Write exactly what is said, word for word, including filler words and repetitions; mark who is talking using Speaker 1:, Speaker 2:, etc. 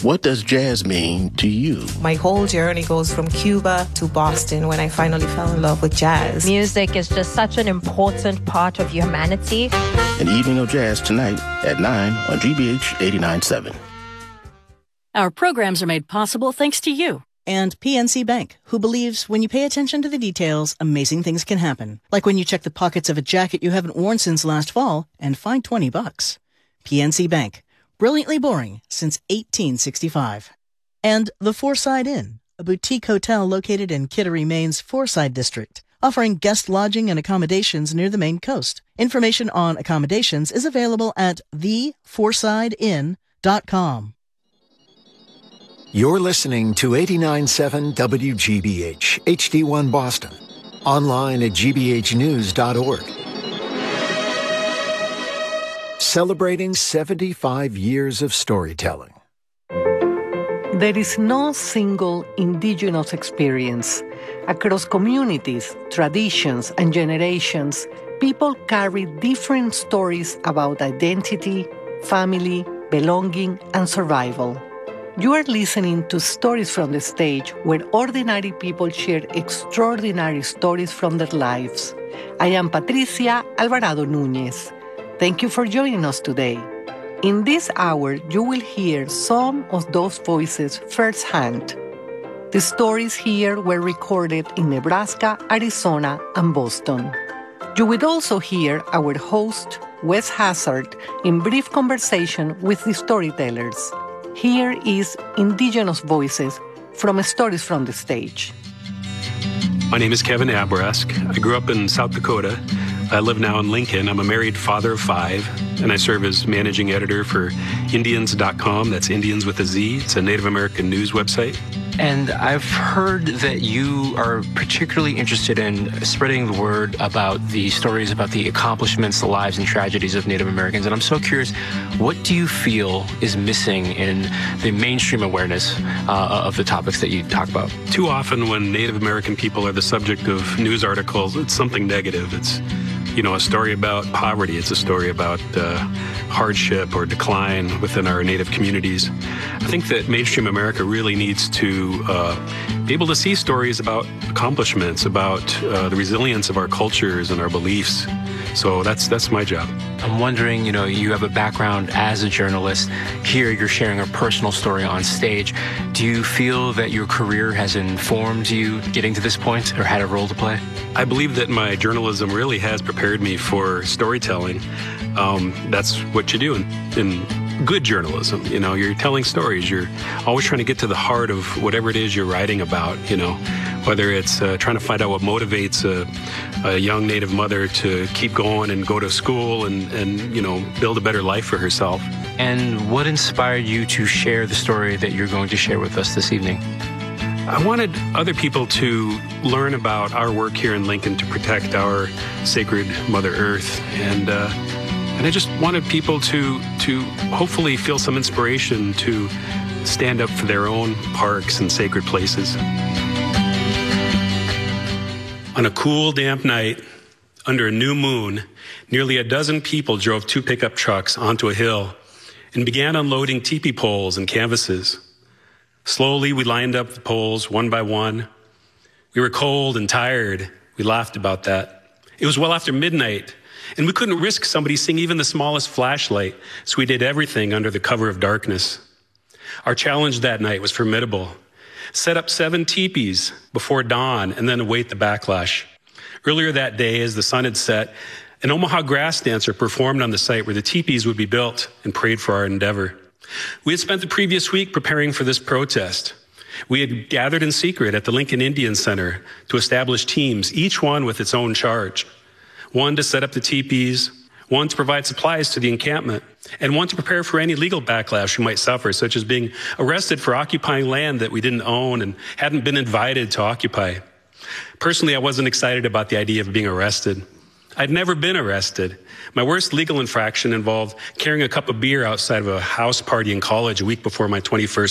Speaker 1: What does jazz mean to you?
Speaker 2: My whole journey goes from Cuba to Boston when I finally fell in love with jazz.
Speaker 3: Music is just such an important part of humanity.
Speaker 1: An evening of jazz tonight at nine on G B H eighty-nine point seven.
Speaker 4: Our programs are made possible thanks to you.
Speaker 5: And P N C Bank, who believes when you pay attention to the details, amazing things can happen. Like when you check the pockets of a jacket you haven't worn since last fall and find twenty bucks. P N C Bank. Brilliantly boring since eighteen sixty-five. And the Fourside Inn, a boutique hotel located in Kittery, Maine's Fourside district, offering guest lodging and accommodations near the Maine coast. Information on accommodations is available at the fourside inn dot com.
Speaker 6: You're listening to eighty-nine point seven W G B H, H D one Boston. Online at g b h news dot org. Celebrating seventy-five years of storytelling.
Speaker 7: There is no single indigenous experience. Across communities, traditions, and generations, people carry different stories about identity, family, belonging, and survival. You are listening to Stories from the Stage, where ordinary people share extraordinary stories from their lives. I am Patricia Alvarado Núñez. Thank you for joining us today. In this hour, you will hear some of those voices firsthand. The stories here were recorded in Nebraska, Arizona, and Boston. You will also hear our host, Wes Hazard, in brief conversation with the storytellers. Here is Indigenous Voices from Stories from the Stage.
Speaker 8: My name is Kevin Abrask. I grew up in South Dakota. I live now in Lincoln. I'm a married father of five, and I serve as managing editor for Indians dot com. That's Indians with a Z. It's a Native American news website.
Speaker 9: And I've heard that you are particularly interested in spreading the word about the stories about the accomplishments, the lives, and tragedies of Native Americans. And I'm so curious, what do you feel is missing in the mainstream awareness uh, of the topics that you talk about?
Speaker 8: Too often when Native American people are the subject of news articles, it's something negative. It's you know, a story about poverty. It's a story about uh, hardship or decline within our Native communities. I think that mainstream America really needs to uh, be able to see stories about accomplishments, about uh, the resilience of our cultures and our beliefs. So that's that's my job.
Speaker 9: I'm wondering, you know, you have a background as a journalist. Here you're sharing a personal story on stage. Do you feel that your career has informed you getting to this point or had a role to play?
Speaker 8: I believe that my journalism really has prepared me for storytelling. Um, that's what you do in, in good journalism. You know, you're telling stories. You're always trying to get to the heart of whatever it is you're writing about, you know, whether it's uh, trying to find out what motivates a, a young Native mother to keep going and go to school and, and, you know, build a better life for herself.
Speaker 9: And what inspired you to share the story that you're going to share with us this evening?
Speaker 8: I wanted other people to learn about our work here in Lincoln to protect our sacred Mother Earth. And uh, and I just wanted people to, to hopefully feel some inspiration to stand up for their own parks and sacred places. On a cool, damp night, under a new moon, nearly a dozen people drove two pickup trucks onto a hill and began unloading teepee poles and canvases. Slowly, we lined up the poles one by one. We were cold and tired. We laughed about that. It was well after midnight, and we couldn't risk somebody seeing even the smallest flashlight, so we did everything under the cover of darkness. Our challenge that night was formidable. Set up seven teepees before dawn and then await the backlash. Earlier that day, as the sun had set, an Omaha grass dancer performed on the site where the teepees would be built and prayed for our endeavor. We had spent the previous week preparing for this protest. We had gathered in secret at the Lincoln Indian Center to establish teams, each one with its own charge. One to set up the teepees, one to provide supplies to the encampment, and one to prepare for any legal backlash we might suffer, such as being arrested for occupying land that we didn't own and hadn't been invited to occupy. Personally, I wasn't excited about the idea of being arrested. I'd never been arrested. My worst legal infraction involved carrying a cup of beer outside of a house party in college a week before my twenty-first